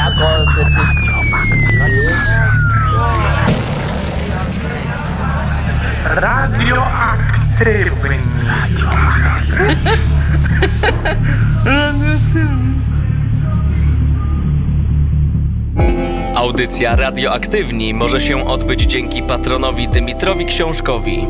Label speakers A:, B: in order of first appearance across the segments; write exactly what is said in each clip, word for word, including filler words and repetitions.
A: Radioaktywny.
B: Audycja Radioaktywni może się odbyć dzięki patronowi Dymitrowi Książkowi.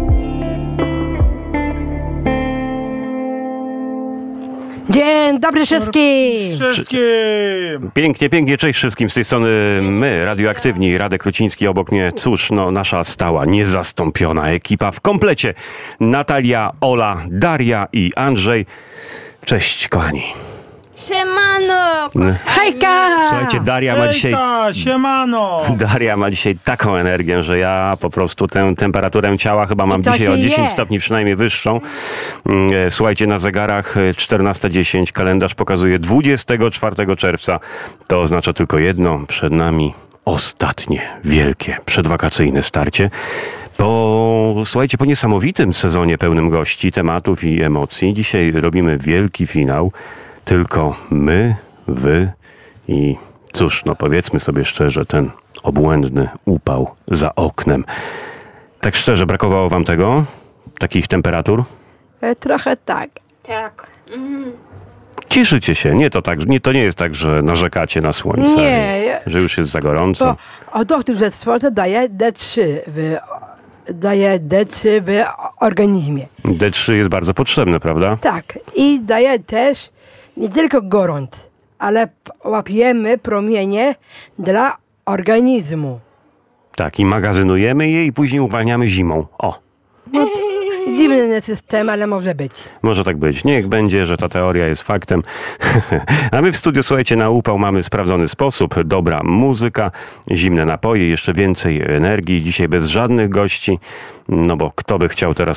C: Dzień dobry wszystkim!
A: Wszystkim!
D: Pięknie, pięknie, cześć wszystkim. Z tej strony my, Radioaktywni, Radek Kruciński, obok mnie, cóż, no nasza stała, niezastąpiona ekipa w komplecie. Natalia, Ola, Daria i Andrzej. Cześć, kochani.
E: Siemano!
C: Hejka!
D: Słuchajcie, Daria ma dzisiaj...
A: Hejka, siemano!
D: Daria ma dzisiaj taką energię, że ja po prostu tę temperaturę ciała chyba mam
C: I to
D: dzisiaj
C: się
D: o dziesięć
C: je.
D: stopni przynajmniej wyższą. Mm, e, Słuchajcie, na zegarach czternasta dziesięć, kalendarz pokazuje dwudziestego czwartego czerwca. To oznacza tylko jedno, przed nami ostatnie, wielkie, przedwakacyjne starcie. Po, słuchajcie, po niesamowitym sezonie pełnym gości, tematów i emocji, dzisiaj robimy wielki finał. Tylko my, wy i cóż, no powiedzmy sobie szczerze, ten obłędny upał za oknem. Tak szczerze, brakowało wam tego? Takich temperatur?
C: E, trochę tak.
E: Tak. Mm.
D: Cieszycie się, nie to tak, nie, to nie jest tak, że narzekacie na słońce,
C: Nie, ja-
D: że już jest za gorąco.
C: Bo o doktor, że słońce daje D trzy w, daje D trzy w organizmie.
D: D trzy jest bardzo potrzebne, prawda?
C: Tak. I daje też nie tylko gorąc, ale p- łapiemy promienie dla organizmu.
D: Tak, i magazynujemy je i później uwalniamy zimą. O,
C: Dziwny system, ale może być.
D: może tak być. Niech będzie, że ta teoria jest faktem. A my w studiu, słuchajcie, na upał mamy sprawdzony sposób. Dobra muzyka, zimne napoje, jeszcze więcej energii. Dzisiaj bez żadnych gości, no bo kto by chciał teraz